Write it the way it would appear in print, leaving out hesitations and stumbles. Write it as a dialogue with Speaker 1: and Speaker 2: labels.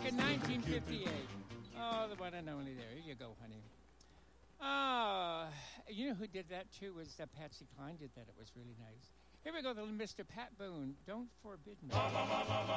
Speaker 1: in 1958. Oh, the one and only. There you go, honey. You know who did that too was Patsy Cline did that. It was really nice. Here we go, the Mr. Pat Boone. Don't forbid me.